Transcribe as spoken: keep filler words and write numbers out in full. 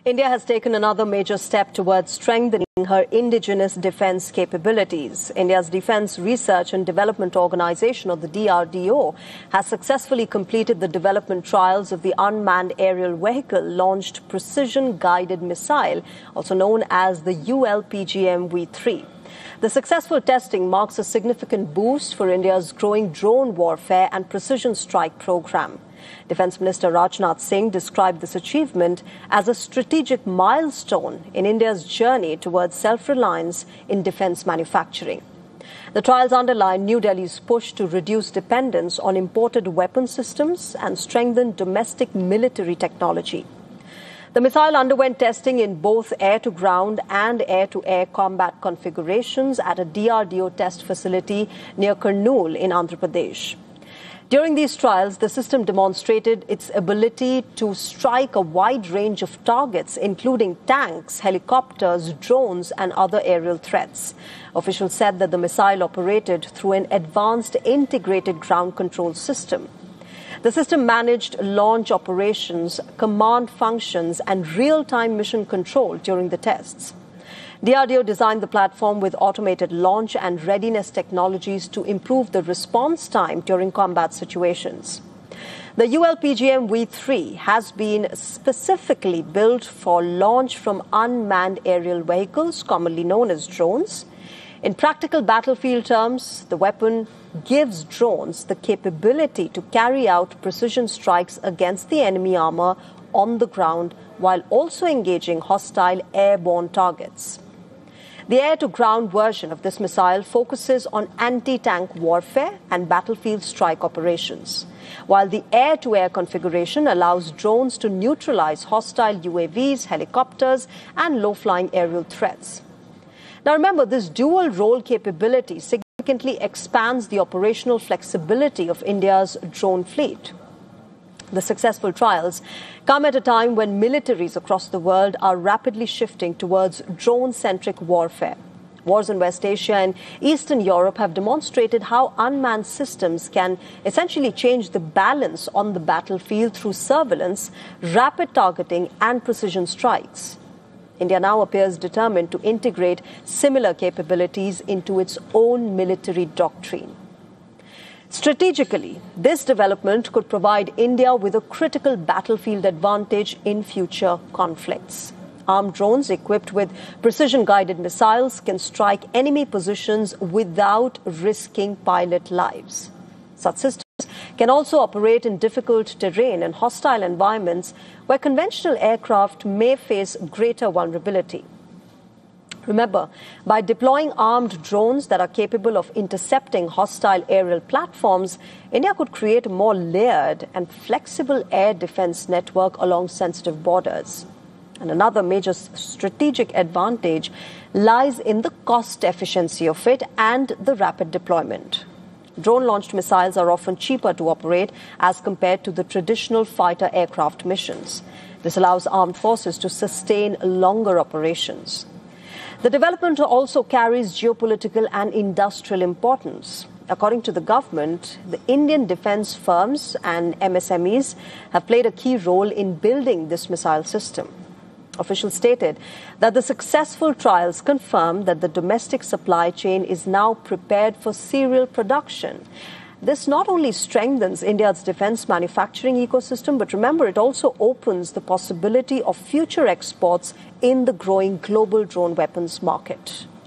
India has taken another major step towards strengthening her indigenous defense capabilities. India's Defense Research and Development Organization, or the D R D O, has successfully completed the development trials of the unmanned aerial vehicle launched precision-guided missile, also known as the U L P G M V three. The successful testing marks a significant boost for India's growing drone warfare and precision strike program. Defence Minister Rajnath Singh described this achievement as a strategic milestone in India's journey towards self-reliance in defence manufacturing. The trials underline New Delhi's push to reduce dependence on imported weapon systems and strengthen domestic military technology. The missile underwent testing in both air-to-ground and air-to-air combat configurations at a D R D O test facility near Kurnool in Andhra Pradesh. During these trials, the system demonstrated its ability to strike a wide range of targets, including tanks, helicopters, drones, and other aerial threats. Officials said that the missile operated through an advanced integrated ground control system. The system managed launch operations, command functions, and real-time mission control during the tests. D R D O designed the platform with automated launch and readiness technologies to improve the response time during combat situations. The U L P G M V three has been specifically built for launch from unmanned aerial vehicles, commonly known as drones. In practical battlefield terms, the weapon gives drones the capability to carry out precision strikes against the enemy armor on the ground while also engaging hostile airborne targets. The air-to-ground version of this missile focuses on anti-tank warfare and battlefield strike operations, while the air-to-air configuration allows drones to neutralize hostile U A Vs, helicopters, and low-flying aerial threats. Now remember, this dual-role capability significantly expands the operational flexibility of India's drone fleet. The successful trials come at a time when militaries across the world are rapidly shifting towards drone-centric warfare. Wars in West Asia and Eastern Europe have demonstrated how unmanned systems can essentially change the balance on the battlefield through surveillance, rapid targeting, and precision strikes. India now appears determined to integrate similar capabilities into its own military doctrine. Strategically, this development could provide India with a critical battlefield advantage in future conflicts. Armed drones equipped with precision-guided missiles can strike enemy positions without risking pilot lives. Such systems can also operate in difficult terrain and hostile environments where conventional aircraft may face greater vulnerability. Remember, by deploying armed drones that are capable of intercepting hostile aerial platforms, India could create a more layered and flexible air defense network along sensitive borders. And another major strategic advantage lies in the cost efficiency of it and the rapid deployment. Drone-launched missiles are often cheaper to operate as compared to the traditional fighter aircraft missions. This allows armed forces to sustain longer operations. The development also carries geopolitical and industrial importance. According to the government, the Indian defense firms and M S M Es have played a key role in building this missile system. Officials stated that the successful trials confirm that the domestic supply chain is now prepared for serial production. This not only strengthens India's defense manufacturing ecosystem, but remember, it also opens the possibility of future exports in the growing global drone weapons market.